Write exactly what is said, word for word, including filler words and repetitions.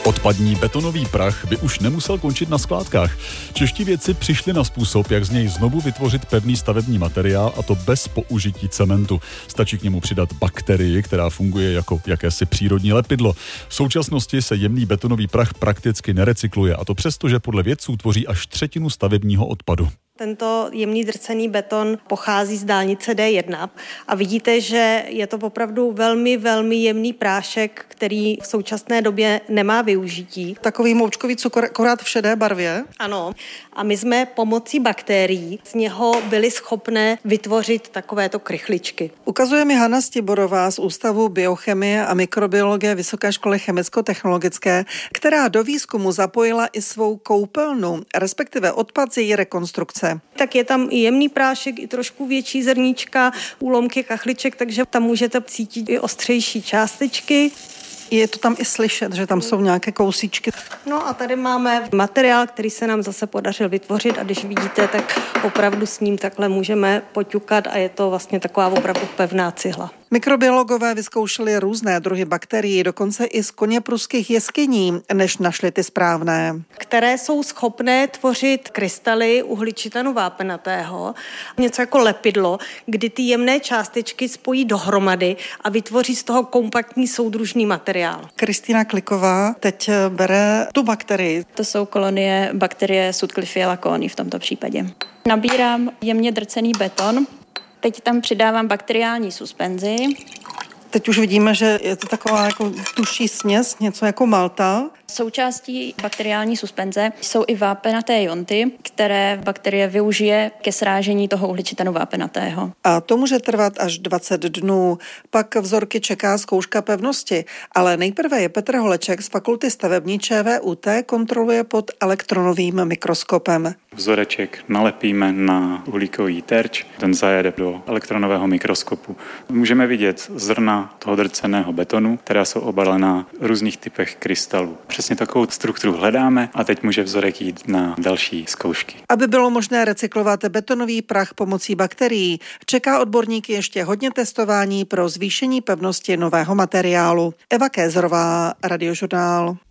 Odpadní betonový prach by už nemusel končit na skládkách. Čeští vědci přišli na způsob, jak z něj znovu vytvořit pevný stavební materiál, a to bez použití cementu. Stačí k němu přidat bakterii, která funguje jako jakési přírodní lepidlo. V současnosti se jemný betonový prach prakticky nerecykluje, a to přesto, že podle vědců tvoří až třetinu stavebního odpadu. Tento jemný drcený beton pochází z dálnice D jedna a vidíte, že je to opravdu velmi, velmi jemný prášek, který v současné době nemá využití. Takový moučkový cukor, akorát v šedé barvě. Ano. A my jsme pomocí bakterií z něho byli schopné vytvořit takovéto krychličky. Ukazuje mi Hana Stiborová z Ústavu biochemie a mikrobiologie Vysoké školy chemicko-technologické, která do výzkumu zapojila i svou koupelnu, respektive odpad z její rekonstrukce. Tak je tam i jemný prášek, i trošku větší zrníčka, úlomky kachliček, takže tam můžete cítit i ostřejší částečky. Je to tam i slyšet, že tam jsou nějaké kousíčky. No a tady máme materiál, který se nám zase podařil vytvořit, a když vidíte, tak opravdu s ním takhle můžeme poťukat a je to vlastně taková opravdu pevná cihla. Mikrobiologové vyzkoušeli různé druhy bakterií, dokonce i z koněpruských jeskyní, než našli ty správné. Které jsou schopné tvořit krystaly uhličitanu vápenatého, něco jako lepidlo, kdy ty jemné částečky spojí dohromady a vytvoří z toho kompaktní soudružný materiál. Kristýna Kliková teď bere tu bakterii. To jsou kolonie bakterie Sutcliffiella coni v tomto případě. Nabírám jemně drcený beton. Teď tam přidávám bakteriální suspenzi. Teď už vidíme, že je to taková jako tuší směs, něco jako malta. Součástí bakteriální suspenze jsou i vápenaté jonty, které bakterie využije ke srážení toho uhličitanu vápenatého. A to může trvat až dvacet dnů. Pak vzorky čeká zkouška pevnosti, ale nejprve je Petr Holeček z Fakulty stavební ČVUT kontroluje pod elektronovým mikroskopem. Vzoreček nalepíme na uhlíkový terč, ten zajede do elektronového mikroskopu. Můžeme vidět zrna toho drceného betonu, která jsou obalená v různých typech krystalů. Přesně takovou strukturu hledáme a teď může vzorek jít na další zkoušky. Aby bylo možné recyklovat betonový prach pomocí bakterií, čeká odborníky ještě hodně testování pro zvýšení pevnosti nového materiálu. Eva Kézerová, Radiožurnál.